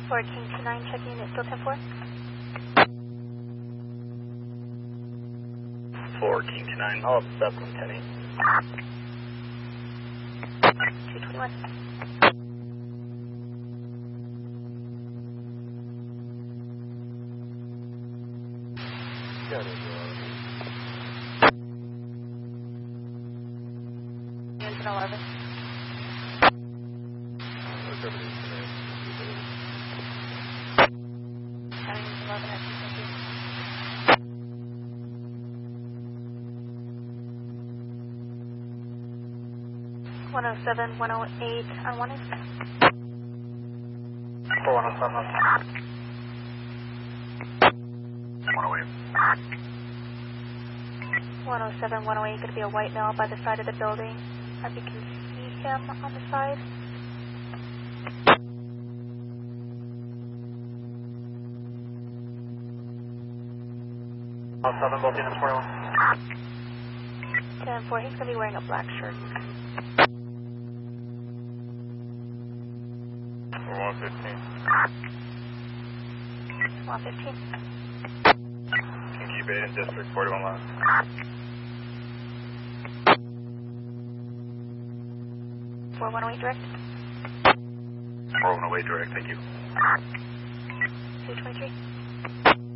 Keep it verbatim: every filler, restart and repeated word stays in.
fourteen two nine, checking unit, still ten four. fourteen two nine, all up seven, ten eight. two twenty-one. Got it, Unit eleven. What's everything today? Having eleven at two twenty. one oh seven, one oh eight, unwanted. four one oh seven. one oh eight. one oh seven, one oh eight, going to be a white male by the side of the building. If you can see him on the side. one oh seven, both units forty-one. ten four, he's going to be wearing a black shirt. one fifteen. one fifteen. Can keep eight in district, forty-one left. four one oh eight direct. four one oh eight direct, thank you. two twenty-three.